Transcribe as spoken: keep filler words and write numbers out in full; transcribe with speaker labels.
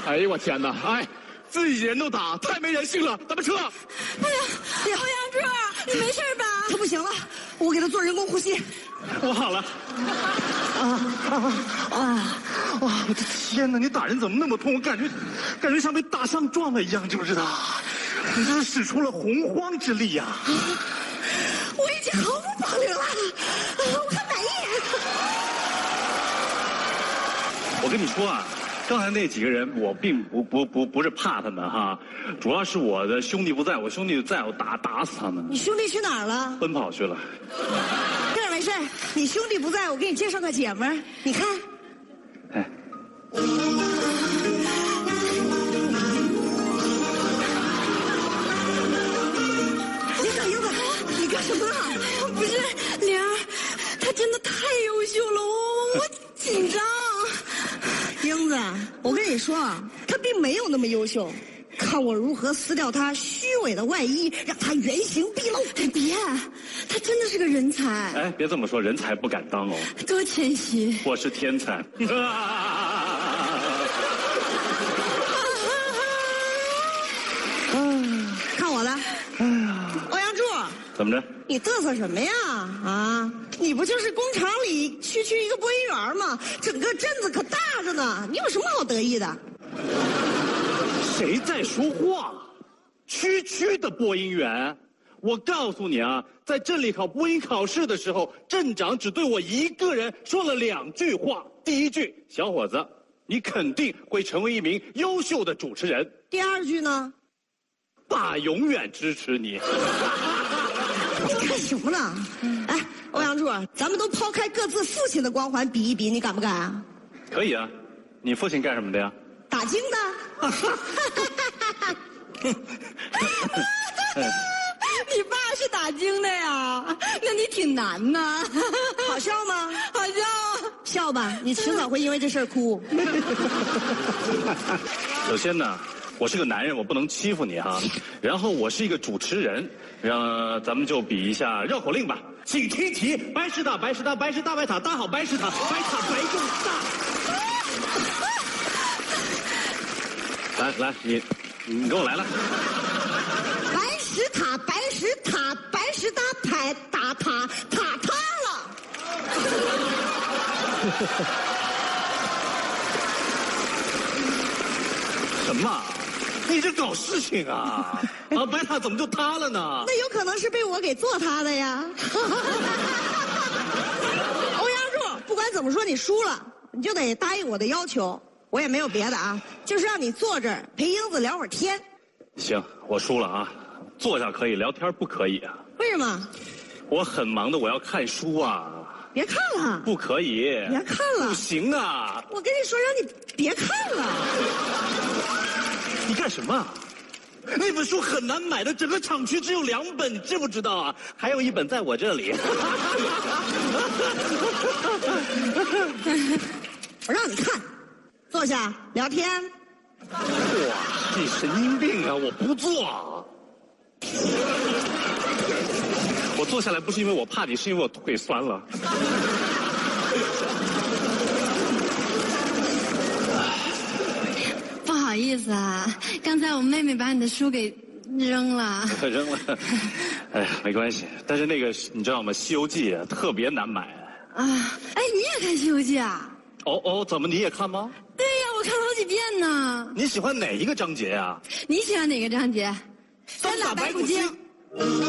Speaker 1: 哎呦我天哪！哎，自己人都打，太没人性了！咱们撤！哎呀，
Speaker 2: 欧阳柱，你没事吧？
Speaker 3: 他不行了，我给他做人工呼吸。
Speaker 1: 我好了。啊啊啊！哇，我的天哪！你打人怎么那么痛？我感觉，感觉像被大象撞了一样，知不知道？你这是使出了洪荒之力呀、啊！
Speaker 3: 我已经毫无保留了，我很满意。
Speaker 1: 我跟你说啊，刚才那几个人，我并不不不不是怕他们哈，主要是我的兄弟不在，我兄弟在，我打打死他们。
Speaker 3: 你兄弟去哪儿了？
Speaker 1: 奔跑去了。
Speaker 3: 这儿没事，你兄弟不在，我给你介绍个姐们儿，你看。
Speaker 1: 哎。
Speaker 3: 英子，英子，你干什么啊？
Speaker 2: 不是，玲儿，她真的太优秀了，我我紧张。
Speaker 3: 英子，我跟你说啊，他并没有那么优秀，看我如何撕掉他虚伪的外衣，让他原形毕露。
Speaker 2: 哎，别，他真的是个人才。
Speaker 1: 哎，别这么说，人才不敢当哦。
Speaker 2: 多谦虚。
Speaker 1: 我是天才。
Speaker 3: 看我的。哎呀，欧阳柱，
Speaker 1: 怎么着？
Speaker 3: 你嘚瑟什么呀？啊，你不就是工厂里区区一个播音员吗？整个镇子可大着呢，你有什么好得意的？
Speaker 1: 谁在说话？区区的播音员？我告诉你啊，在镇里考播音考试的时候，镇长只对我一个人说了两句话。第一句，小伙子，你肯定会成为一名优秀的主持人。
Speaker 3: 第二句呢？
Speaker 1: 爸永远支持你。
Speaker 3: 你干什么呢？哎，欧阳柱，咱们都抛开各自父亲的光环比一比，你敢不敢啊？
Speaker 1: 可以啊，你父亲干什么的呀？
Speaker 3: 打更的。
Speaker 2: 你爸是打更的呀？那你挺难呐。
Speaker 3: 好笑吗？
Speaker 2: 好笑。
Speaker 3: 笑吧，你迟早会因为这事儿哭。
Speaker 1: 首先呢，我是个男人，我不能欺负你哈。然后我是一个主持人，让咱们就比一下绕口令吧。请听题：白石大，白石大，白石大白塔，大好白石塔，白塔白又大。来来，你你给我来了。
Speaker 3: 白石塔，白石塔，白石搭牌打塔，塔塌了。
Speaker 1: 什么？你这搞事情啊！啊，白塔怎么就塌了呢？
Speaker 3: 那有可能是被我给做塌的呀。欧阳柱，不管怎么说，你输了，你就得答应我的要求。我也没有别的啊，就是让你坐这儿陪英子聊会儿天。
Speaker 1: 行，我输了啊，坐下可以，聊天不可以啊。
Speaker 3: 为什么？
Speaker 1: 我很忙的，我要看书啊。
Speaker 3: 别看了。
Speaker 1: 不可以。
Speaker 3: 别看了。
Speaker 1: 不行啊。
Speaker 3: 我跟你说，让你别看了。
Speaker 1: 你干什么？那本书很难买的，整个厂区只有两本，你知不知道啊？还有一本在我这里。
Speaker 3: 我让你看，坐下聊天。
Speaker 1: 哇，你神经病啊！我不坐。我坐下来不是因为我怕你，是因为我腿酸了。
Speaker 2: 不好意思啊，刚才我妹妹把你的书给扔了。
Speaker 1: 扔了，哎呀，没关系。但是那个你知道吗？《西游记》啊，特别难买。
Speaker 2: 啊，哎，你也看《西游记》啊？
Speaker 1: 哦哦，怎么你也看吗？
Speaker 2: 对呀，我看了好几遍呢。
Speaker 1: 你喜欢哪一个章节呀？
Speaker 2: 你喜欢哪个章节？三打白骨精。